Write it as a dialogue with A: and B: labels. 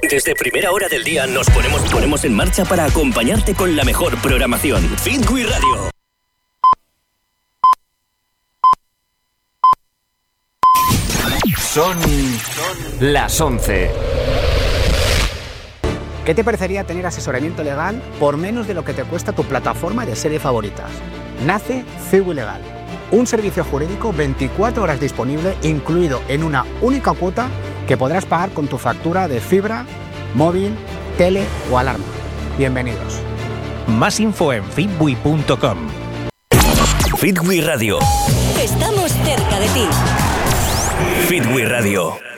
A: Desde primera hora del día nos ponemos en marcha para acompañarte con la mejor programación. Fitwi Radio.
B: Son las 11.
C: ¿Qué te parecería tener asesoramiento legal por menos de lo que te cuesta tu plataforma de serie favoritas? Nace Fitwi Legal, un servicio jurídico 24 horas disponible, incluido en una única cuota que podrás pagar con tu factura de fibra, móvil, tele o alarma. Bienvenidos.
D: Más info en fitwi.com.
A: Fitwi Radio.
E: Estamos cerca de ti.
A: Fitwi Radio.